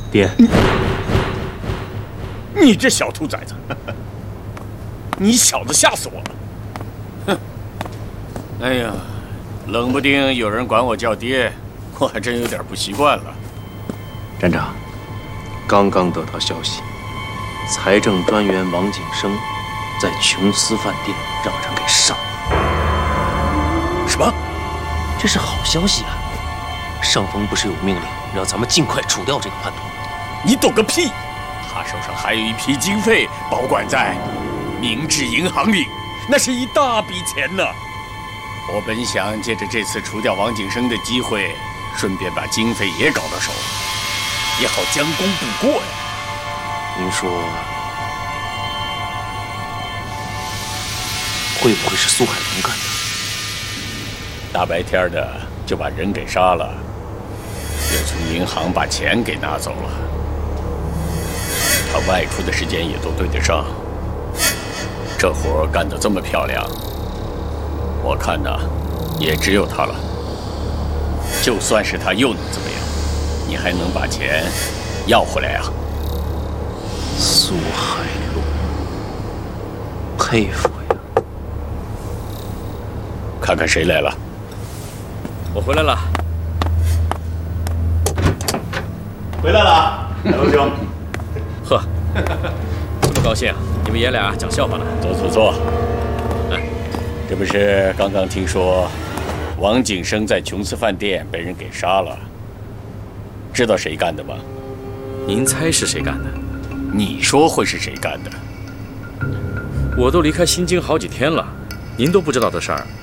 爹， 你这小兔崽子，你小子吓死我了！哼！哎呀，冷不丁有人管我叫爹，我还真有点不习惯了。 站长，刚刚得到消息，财政专员王景生在琼斯饭店让人给杀了。 什么？ 这是好消息啊！上峰不是有命令让咱们尽快除掉这个叛徒？ 你懂个屁！他手上还有一批经费保管在明治银行里，那是一大笔钱呢。我本想借着这次除掉王景生的机会，顺便把经费也搞到手，也好将功补过呀。 您说，会不会是苏海龙干的？ 大白天的就把人给杀了，又从银行把钱给拿走了。他外出的时间也都对得上，这活干得这么漂亮，我看呢，也只有他了。就算是他又能怎么样？你还能把钱要回来呀？ 苏海龙，佩服呀！ 看看谁来了。 我回来了。 回来了，海龙兄。 呵，这么高兴，你们爷俩讲笑话了？ 坐。来，这不是刚刚听说王景生在琼斯饭店被人给杀了，知道谁干的吗？ 您猜是谁干的？ 你说会是谁干的？ 我都离开新京好几天了，您都不知道的事儿，